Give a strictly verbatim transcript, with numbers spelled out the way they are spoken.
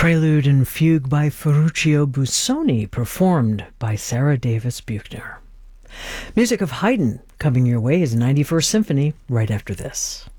Prelude and Fugue by Ferruccio Busoni, performed by Sarah Davis Buchner. Music of Haydn coming your way is ninety-first Symphony right after this.